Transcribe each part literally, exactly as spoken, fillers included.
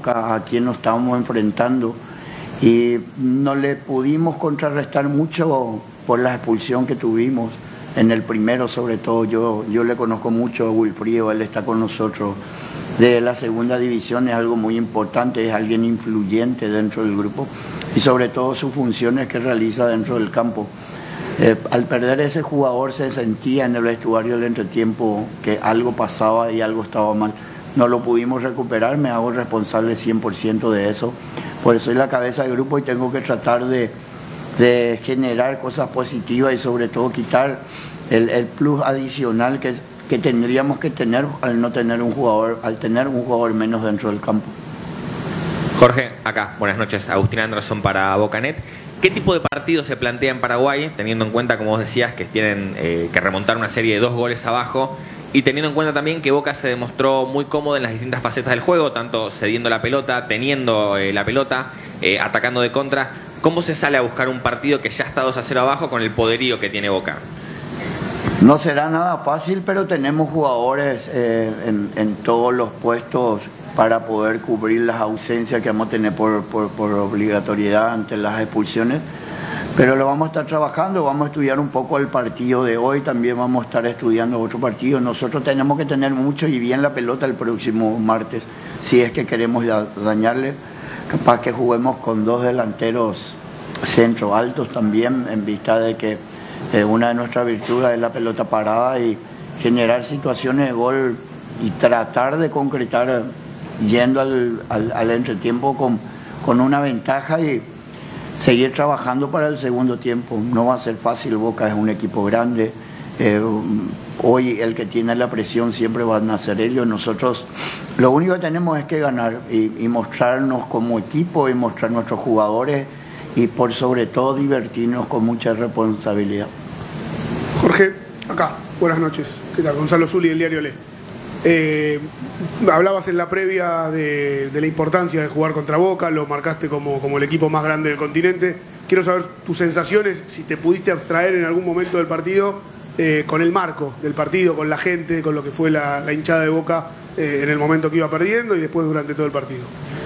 Boca, a quien nos estábamos enfrentando, y no le pudimos contrarrestar mucho por la expulsión que tuvimos en el primero. Sobre todo yo, yo le conozco mucho a Wilfrido, él está con nosotros de la segunda división, es algo muy importante, es alguien influyente dentro del grupo y sobre todo sus funciones que realiza dentro del campo. Eh, al perder ese jugador se sentía en el vestuario del entretiempo que algo pasaba y algo estaba mal. No lo pudimos recuperar, me hago responsable cien por ciento de eso. Por eso soy la cabeza del grupo y tengo que tratar de, de generar cosas positivas y sobre todo quitar el, el plus adicional que, que tendríamos que tener al no tener un jugador, al tener un jugador menos dentro del campo. Jorge, acá, buenas noches, Agustín Anderson para Bocanet. ¿Qué tipo de partido se plantea en Paraguay, teniendo en cuenta, como vos decías, que tienen eh, que remontar una serie de dos goles abajo, y teniendo en cuenta también que Boca se demostró muy cómodo en las distintas facetas del juego, tanto cediendo la pelota, teniendo eh, la pelota, eh, atacando de contra? ¿Cómo se sale a buscar un partido que ya está dos a cero abajo con el poderío que tiene Boca? No será nada fácil, pero tenemos jugadores eh, en, en todos los puestos para poder cubrir las ausencias que vamos a tener por, por, por obligatoriedad ante las expulsiones. Pero lo vamos a estar trabajando, vamos a estudiar un poco el partido de hoy, también vamos a estar estudiando otro partido. Nosotros tenemos que tener mucho y bien la pelota el próximo martes, si es que queremos dañarle. Capaz que juguemos con dos delanteros centro altos también, en vista de que eh, una de nuestras virtudes es la pelota parada y generar situaciones de gol y tratar de concretar yendo al, al, al entretiempo con, con una ventaja y seguir trabajando para el segundo tiempo. No va a ser fácil, Boca es un equipo grande, eh, hoy el que tiene la presión siempre van a ser ellos. Nosotros lo único que tenemos es que ganar y, y mostrarnos como equipo y mostrar nuestros jugadores y por sobre todo divertirnos con mucha responsabilidad. Jorge, acá, buenas noches. ¿Qué tal? Gonzalo Zuli, del diario Le. Eh, hablabas en la previa de, de la importancia de jugar contra Boca, lo marcaste como, como el equipo más grande del continente. Quiero saber tus sensaciones, si te pudiste abstraer en algún momento del partido eh, con el marco del partido, con la gente, con lo que fue la, la hinchada de Boca eh, en el momento que iba perdiendo y después durante todo el partido.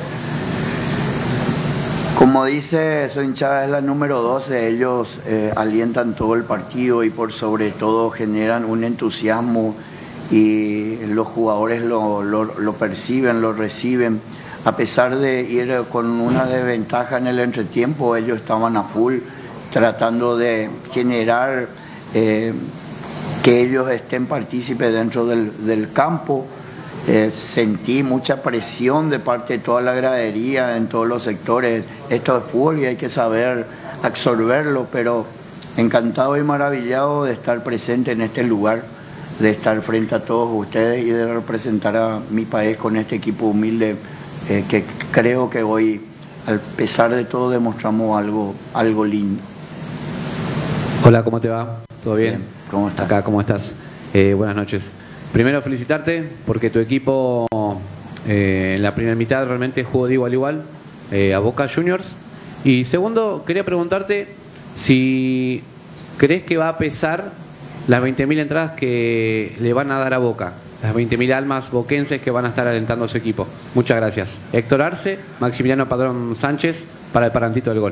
Como dice, su hinchada es la número doce, ellos eh, alientan todo el partido y por sobre todo generan un entusiasmo y los jugadores lo, lo, lo perciben, lo reciben. A pesar de ir con una desventaja en el entretiempo, ellos estaban a full tratando de generar eh, que ellos estén partícipes dentro del, del campo. Eh, sentí mucha presión de parte de toda la gradería en todos los sectores. Esto es fútbol y hay que saber absorberlo, pero encantado y maravillado de estar presente en este lugar, de estar frente a todos ustedes y de representar a mi país con este equipo humilde eh, que creo que hoy, a pesar de todo, demostramos algo, algo lindo. Hola, ¿cómo te va? ¿Todo bien? Bien, ¿cómo estás? Acá, ¿cómo estás? Eh, buenas noches. Primero, felicitarte porque tu equipo eh, en la primera mitad realmente jugó de igual a igual eh, a Boca Juniors. Y segundo, quería preguntarte si crees que va a pesar las veinte mil entradas que le van a dar a Boca, las veinte mil almas boquenses que van a estar alentando a su equipo. Muchas gracias. Héctor Arce, Maximiliano Padrón Sánchez, para el parantito del gol.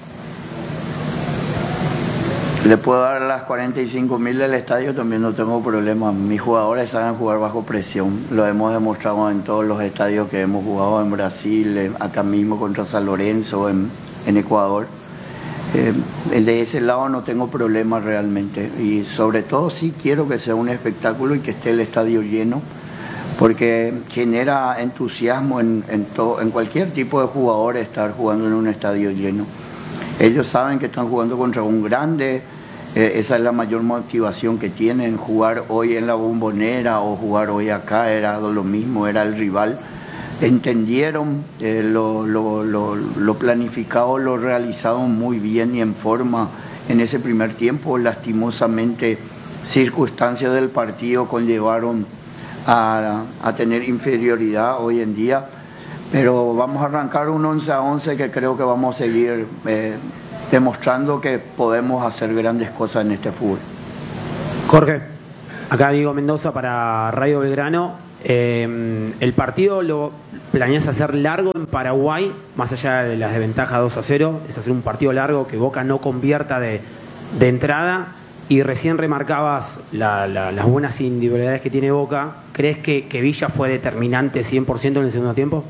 Le puedo dar las cuarenta y cinco mil del estadio, también no tengo problema. Mis jugadores saben jugar bajo presión, lo hemos demostrado en todos los estadios que hemos jugado en Brasil, acá mismo contra San Lorenzo, en, en Ecuador. Eh, de ese lado no tengo problema realmente y sobre todo sí quiero que sea un espectáculo y que esté el estadio lleno porque genera entusiasmo en, en, to, en cualquier tipo de jugador estar jugando en un estadio lleno. Ellos saben que están jugando contra un grande, eh, esa es la mayor motivación que tienen. Jugar hoy en la Bombonera o jugar hoy acá era lo mismo, era el rival. Entendieron eh, lo, lo, lo, lo planificado, lo realizado muy bien y en forma en ese primer tiempo. Lastimosamente, circunstancias del partido conllevaron a, a tener inferioridad hoy en día, pero vamos a arrancar un once a once que creo que vamos a seguir eh, demostrando que podemos hacer grandes cosas en este fútbol. Jorge, acá Diego Mendoza para Radio Belgrano. Eh, ¿El partido lo planeas hacer largo en Paraguay, más allá de las desventajas dos a cero? ¿Es hacer un partido largo que Boca no convierta de, de entrada? Y recién remarcabas la, la, las buenas individualidades que tiene Boca. ¿Crees que, que Villa fue determinante cien por ciento en el segundo tiempo?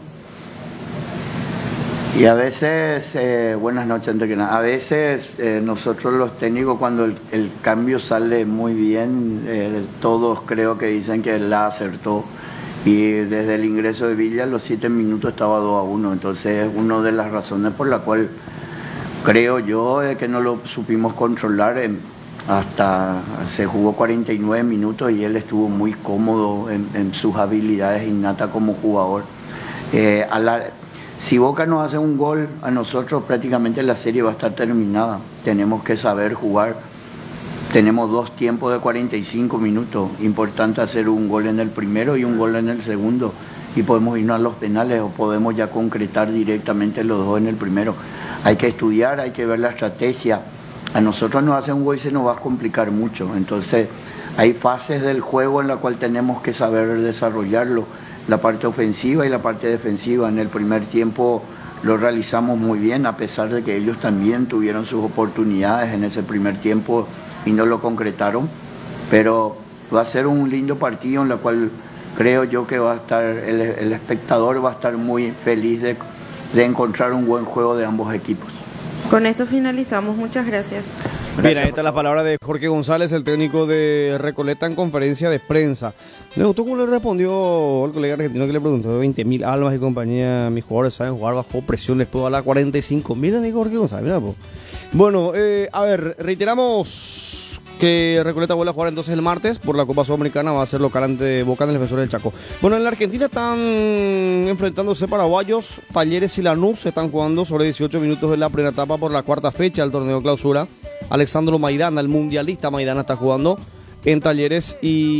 Y a veces, eh, buenas noches antes que nada, a veces eh, nosotros los técnicos cuando el, el cambio sale muy bien, eh, todos creo que dicen que la acertó. Y desde el ingreso de Villa, los siete minutos estaba dos a uno. Entonces, es una de las razones por la cual creo yo eh, que no lo supimos controlar. En, hasta se jugó cuarenta y nueve minutos y él estuvo muy cómodo en, en sus habilidades innatas como jugador. Eh, a la, si Boca nos hace un gol, a nosotros prácticamente la serie va a estar terminada. Tenemos que saber jugar. Tenemos dos tiempos de cuarenta y cinco minutos. Importante hacer un gol en el primero y un gol en el segundo. Y podemos irnos a los penales o podemos ya concretar directamente los dos en el primero. Hay que estudiar, hay que ver la estrategia. A nosotros nos hace un gol y se nos va a complicar mucho. Entonces, hay fases del juego en la cual tenemos que saber desarrollarlo. La parte ofensiva y la parte defensiva. En el primer tiempo lo realizamos muy bien, a pesar de que ellos también tuvieron sus oportunidades en ese primer tiempo y no lo concretaron, pero va a ser un lindo partido en el cual creo yo que va a estar el, el espectador va a estar muy feliz de, de encontrar un buen juego de ambos equipos. Con esto finalizamos, muchas gracias. Bien, ahí está la palabra de Jorge González, el técnico de Recoleta en conferencia de prensa. Me gustó cómo le respondió el colega argentino que le preguntó veinte mil almas y compañía. Mis jugadores saben jugar bajo presión, les puedo hablar cuarenta y cinco mil, amigo Jorge González. Mira, po. Bueno, eh, a ver, reiteramos que Recoleta vuelve a jugar entonces el martes por la Copa Sudamericana, va a ser local ante Boca en el Defensor del Chaco. Bueno, en la Argentina están enfrentándose paraguayos, Talleres y Lanús, se están jugando sobre dieciocho minutos de la primera etapa por la cuarta fecha del torneo clausura. Alexandro Maidana, el mundialista Maidana, está jugando en Talleres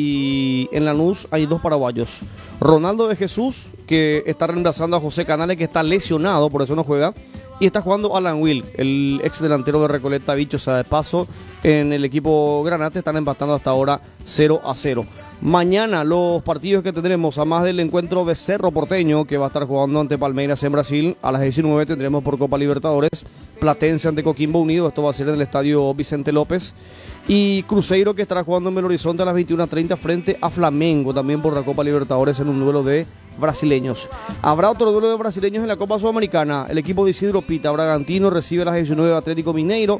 y en Lanús hay dos paraguayos. Ronaldo de Jesús, que está reemplazando a José Canales, que está lesionado, por eso no juega. Y está jugando Alan Will, el ex delantero de Recoleta, bicho sea de paso. En el equipo Granate están empatando hasta ahora cero a cero. Mañana los partidos que tendremos, a más del encuentro de Cerro Porteño, que va a estar jugando ante Palmeiras en Brasil, a las diecinueve tendremos por Copa Libertadores Platense ante Coquimbo Unido, esto va a ser en el estadio Vicente López. Y Cruzeiro, que estará jugando en Belo Horizonte a las veintiuna treinta frente a Flamengo, también por la Copa Libertadores en un duelo de brasileños. Habrá otro duelo de brasileños en la Copa Sudamericana. El equipo de Isidro Pita Bragantino recibe a las diecinueve Atlético Mineiro.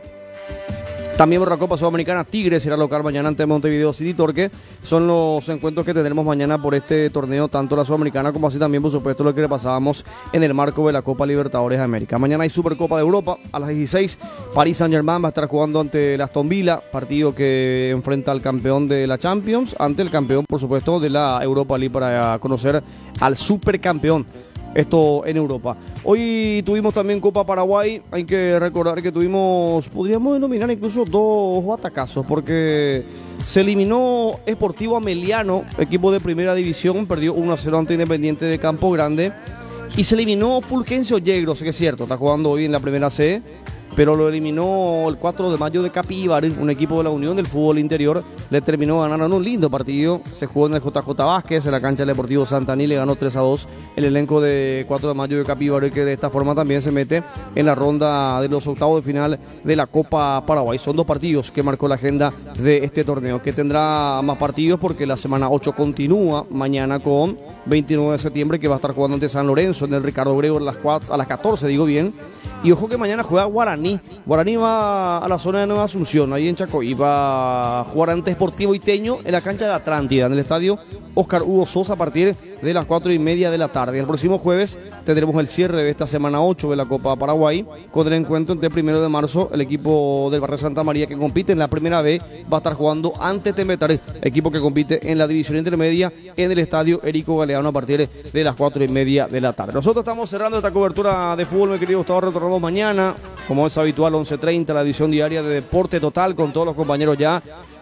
También por la Copa Sudamericana, Tigres será local mañana ante Montevideo City Torque. Son los encuentros que tendremos mañana por este torneo, tanto la Sudamericana como así también, por supuesto, lo que le pasábamos en el marco de la Copa Libertadores de América. Mañana hay Supercopa de Europa a las dieciséis. Paris Saint-Germain va a estar jugando ante el Aston Villa, partido que enfrenta al campeón de la Champions, ante el campeón, por supuesto, de la Europa League para conocer al supercampeón. Esto en Europa. Hoy tuvimos también Copa Paraguay. Hay que recordar que tuvimos, podríamos denominar incluso dos batacazos, porque se eliminó Sportivo Ameliano, equipo de primera división, perdió uno a cero ante Independiente de Campo Grande. Y se eliminó Fulgencio Yegros, que es cierto, está jugando hoy en la primera C, pero lo eliminó el cuatro de mayo de Capíbar, un equipo de la Unión del Fútbol Interior. Le terminó ganando en un lindo partido. Se jugó en el J J Vázquez, en la cancha del Deportivo Santaní, le ganó tres a dos el elenco de cuatro de mayo de Capíbar, que de esta forma también se mete en la ronda de los octavos de final de la Copa Paraguay. Son dos partidos que marcó la agenda de este torneo, que tendrá más partidos porque la semana ocho continúa mañana con veintinueve de septiembre, que va a estar jugando ante San Lorenzo en el Ricardo Grego a las, cuatro, a las catorce, digo bien. Y ojo que mañana juega Guaraní. Guaraní va a la zona de Nueva Asunción, ahí en Chacoí. Va a jugar ante Sportivo Iteño en la cancha de Atlántida, en el estadio Oscar Hugo Sosa, a partir de las cuatro y media de la tarde. El próximo jueves tendremos el cierre de esta semana ocho de la Copa Paraguay, con el encuentro entre el primero de marzo. El equipo del Barrio Santa María, que compite en la primera B, va a estar jugando ante Tembetaré, equipo que compite en la división intermedia, en el estadio Erico Galeano, a partir de las cuatro y media de la tarde. Nosotros estamos cerrando esta cobertura de fútbol, mi querido Gustavo. Retornamos mañana, como es habitual, once treinta, la edición diaria de Deporte Total, con todos los compañeros ya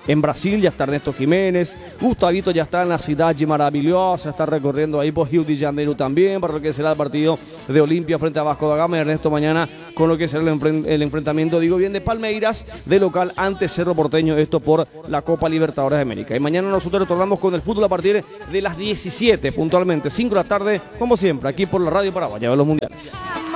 en Brasil, ya está Ernesto Jiménez, Gustavito ya está en la ciudad maravillosa, está recorriendo ahí por Rio de Janeiro también, para lo que será el partido de Olimpia frente a Vasco da Gama. Ernesto mañana con lo que será el, enfren- el enfrentamiento, digo bien, de Palmeiras, de local ante Cerro Porteño, esto por la Copa Libertadores de América. Y mañana nosotros retornamos con el fútbol a partir de las diecisiete, puntualmente, cinco de la tarde, como siempre, aquí por la Radio Paraguaya de los Mundiales.